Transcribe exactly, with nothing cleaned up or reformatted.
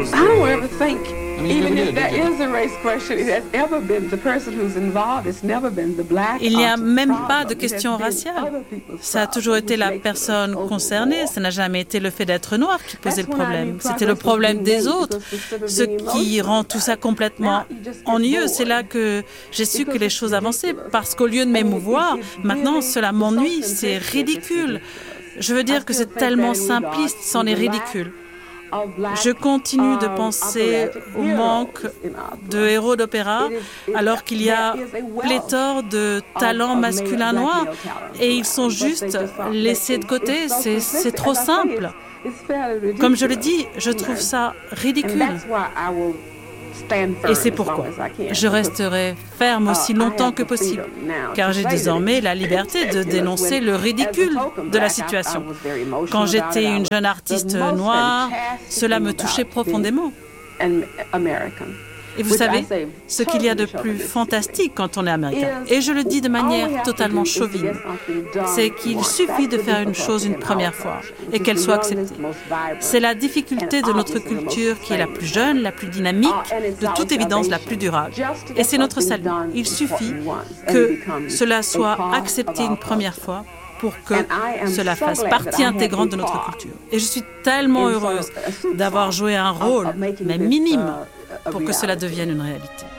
don't ever think, even if there is a race question, it has ever been the person who's involved. It's never been the black. Il n'y a même problem. pas de It has question been raciale. other people's Ça a toujours été la problems, which personne makes it concernée. overall. Ça n'a jamais été le fait d'être noir qui posait le That's when I problème. knew C'était le progress was problème being des made, autres, because instead of ce being qui emotional rend tout ça complètement now you just get ennuyeux. C'est bored. là que j'ai su que les choses avançaient, parce qu'au lieu de m'émouvoir, maintenant cela m'ennuie, c'est ridicule. Je veux dire que c'est tellement simpliste, c'en est ridicule. Je continue de penser au manque de héros d'opéra alors qu'il y a pléthore de talents masculins noirs et ils sont juste laissés de côté. C'est, c'est trop simple. Comme je le dis, je trouve ça ridicule. Et c'est pourquoi je resterai ferme aussi longtemps que possible, car j'ai désormais la liberté de dénoncer le ridicule de la situation. Quand j'étais une jeune artiste noire, cela me touchait profondément. Et vous savez, ce qu'il y a de plus fantastique quand on est américain, et je le dis de manière totalement chauvine, c'est qu'il suffit de faire une chose une première fois et qu'elle soit acceptée. C'est la difficulté de notre culture qui est la plus jeune, la plus dynamique, de toute évidence la plus durable. Et c'est notre salut. Il suffit que cela soit accepté une première fois pour que cela fasse partie intégrante de notre culture. Et je suis tellement heureuse d'avoir joué un rôle, même minime, pour que cela devienne une réalité.